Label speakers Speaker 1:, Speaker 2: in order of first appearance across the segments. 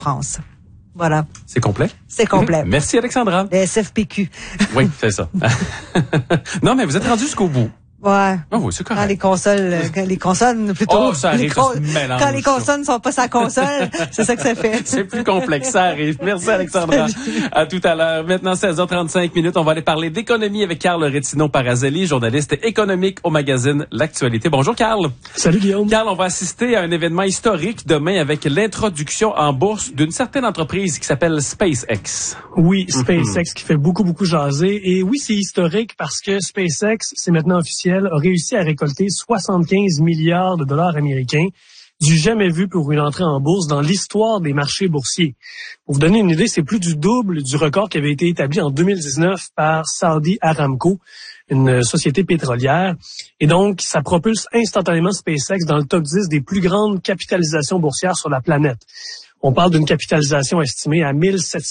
Speaker 1: France. Voilà.
Speaker 2: C'est complet?
Speaker 1: C'est complet.
Speaker 2: Merci, Alexandra.
Speaker 1: Le SFPQ.
Speaker 2: Oui, c'est ça. Non, mais vous êtes rendu jusqu'au bout.
Speaker 1: Ouais.
Speaker 2: Oh oui, c'est correct.
Speaker 1: Quand les consonnes plutôt.
Speaker 2: Oh, ça arrive, ça se mélange.
Speaker 1: Quand les consonnes ne sont pas sa console, c'est ça que ça fait.
Speaker 2: C'est plus complexe, ça arrive. Merci, Alexandra. À tout à l'heure. Maintenant, 16h35 minutes, on va aller parler d'économie avec Carl Retino-Parazelli, journaliste économique au magazine L'Actualité. Bonjour, Carl.
Speaker 3: Salut, Guillaume.
Speaker 2: Carl, on va assister à un événement historique demain avec l'introduction en bourse d'une certaine entreprise qui s'appelle SpaceX.
Speaker 3: Oui, SpaceX qui fait beaucoup jaser. Et oui, c'est historique parce que SpaceX, c'est maintenant officiel, a réussi à récolter 75 milliards de dollars américains, du jamais vu pour une entrée en bourse dans l'histoire des marchés boursiers. Pour vous donner une idée, c'est plus du double du record qui avait été établi en 2019 par Saudi Aramco, une société pétrolière. Et donc, ça propulse instantanément SpaceX dans le top 10 des plus grandes capitalisations boursières sur la planète. On parle d'une capitalisation estimée à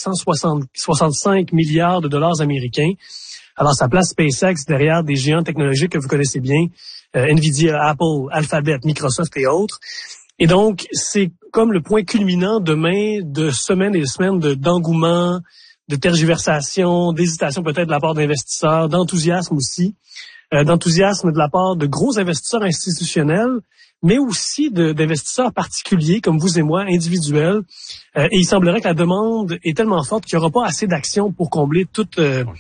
Speaker 3: 1765 milliards de dollars américains. Alors, ça place SpaceX derrière des géants technologiques que vous connaissez bien, Nvidia, Apple, Alphabet, Microsoft et autres. Et donc, c'est comme le point culminant demain de semaines et de semaines d'engouement, de tergiversation, d'hésitation peut-être de la part d'investisseurs, d'enthousiasme aussi, d'enthousiasme de la part de gros investisseurs institutionnels, mais aussi d'investisseurs particuliers comme vous et moi, individuels. Et il semblerait que la demande est tellement forte qu'il n'y aura pas assez d'actions pour combler toute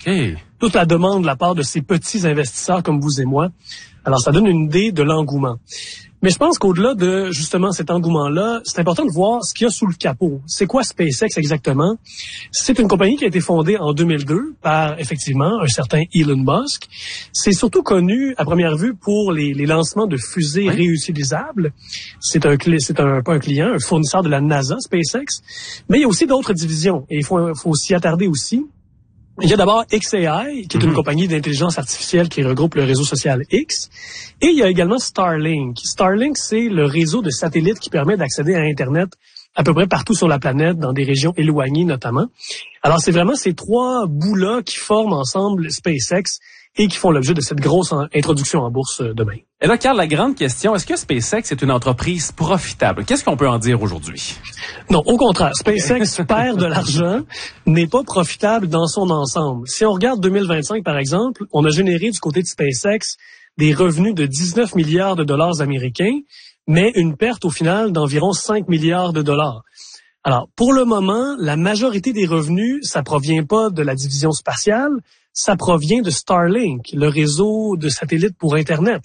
Speaker 3: la demande de la part de ces petits investisseurs comme vous et moi. Alors, ça donne une idée de l'engouement. Mais je pense qu'au-delà de, justement, cet engouement-là, c'est important de voir ce qu'il y a sous le capot. C'est quoi SpaceX exactement? C'est une compagnie qui a été fondée en 2002 par, effectivement, un certain Elon Musk. C'est surtout connu, à première vue, pour les lancements de fusées réutilisables. C'est pas un client, un fournisseur de la NASA, SpaceX. Mais il y a aussi d'autres divisions. Et il faut s'y attarder aussi. Il y a d'abord xAI, qui est une compagnie d'intelligence artificielle qui regroupe le réseau social X. Et il y a également Starlink. Starlink, c'est le réseau de satellites qui permet d'accéder à Internet à peu près partout sur la planète, dans des régions éloignées notamment. Alors, c'est vraiment ces trois bouts-là qui forment ensemble SpaceX et qui font l'objet de cette grosse introduction en bourse demain.
Speaker 2: Et là, Carl, la grande question, est-ce que SpaceX est une entreprise profitable? Qu'est-ce qu'on peut en dire aujourd'hui?
Speaker 3: Non, au contraire. SpaceX perd de l'argent, n'est pas profitable dans son ensemble. Si on regarde 2025, par exemple, on a généré du côté de SpaceX des revenus de 19 milliards de dollars américains, mais une perte au final d'environ 5 milliards de dollars. Alors, pour le moment, la majorité des revenus, ça provient pas de la division spatiale, ça provient de Starlink, le réseau de satellites pour Internet.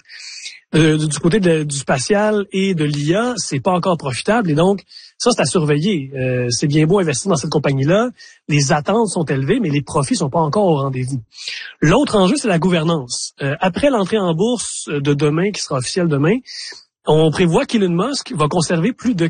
Speaker 3: Du côté du spatial et de l'IA, c'est pas encore profitable et donc ça, c'est à surveiller. C'est bien beau investir dans cette compagnie-là, les attentes sont élevées, mais les profits sont pas encore au rendez-vous. L'autre enjeu, c'est la gouvernance. Après l'entrée en bourse de demain, qui sera officielle demain, on prévoit qu'Elon Musk va conserver plus de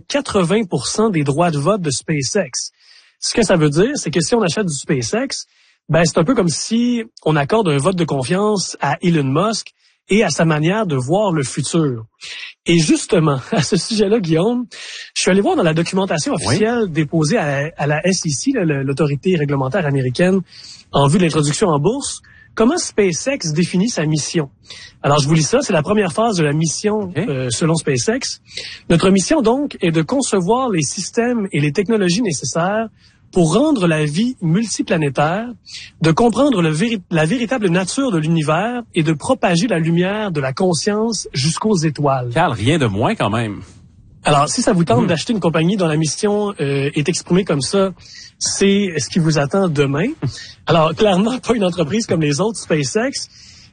Speaker 3: 80% des droits de vote de SpaceX. Ce que ça veut dire, c'est que si on achète du SpaceX, c'est un peu comme si on accorde un vote de confiance à Elon Musk et à sa manière de voir le futur. Et justement, à ce sujet-là, Guillaume, je suis allé voir dans la documentation officielle déposée à la SEC, l'autorité réglementaire américaine, en vue de l'introduction en bourse, comment SpaceX définit sa mission. Alors, je vous lis ça, c'est la première phase de la mission selon SpaceX. Notre mission, donc, est de concevoir les systèmes et les technologies nécessaires pour rendre la vie multiplanétaire, de comprendre la véritable nature de l'univers et de propager la lumière de la conscience jusqu'aux étoiles.
Speaker 2: Carl, rien de moins quand même.
Speaker 3: Alors, si ça vous tente d'acheter une compagnie dont la mission est exprimée comme ça, c'est ce qui vous attend demain. Alors, clairement, pas une entreprise comme les autres, SpaceX.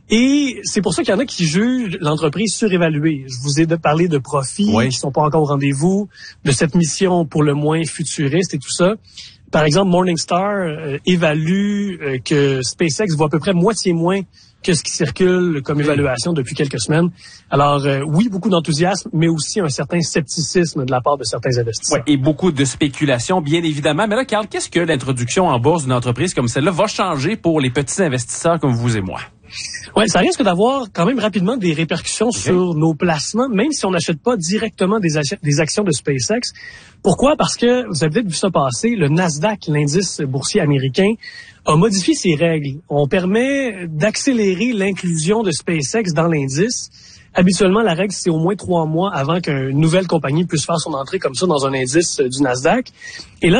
Speaker 3: Et c'est pour ça qu'il y en a qui jugent l'entreprise surévaluée. Je vous ai parlé de profits qui sont pas encore au rendez-vous, de cette mission pour le moins futuriste et tout ça. Par exemple, Morningstar évalue que SpaceX vaut à peu près moitié moins que ce qui circule comme évaluation depuis quelques semaines. Alors, oui, beaucoup d'enthousiasme, mais aussi un certain scepticisme de la part de certains investisseurs.
Speaker 2: Ouais, et beaucoup de spéculation, bien évidemment. Mais là, Carl, qu'est-ce que l'introduction en bourse d'une entreprise comme celle-là va changer pour les petits investisseurs comme vous et moi?
Speaker 3: Ouais, ça risque d'avoir quand même rapidement des répercussions sur nos placements, même si on n'achète pas directement des actions de SpaceX. Pourquoi? Parce que, vous avez peut-être vu ça passer, le Nasdaq, l'indice boursier américain, a modifié ses règles. On permet d'accélérer l'inclusion de SpaceX dans l'indice. Habituellement, la règle, c'est au moins 3 mois avant qu'une nouvelle compagnie puisse faire son entrée comme ça dans un indice du Nasdaq. Et là,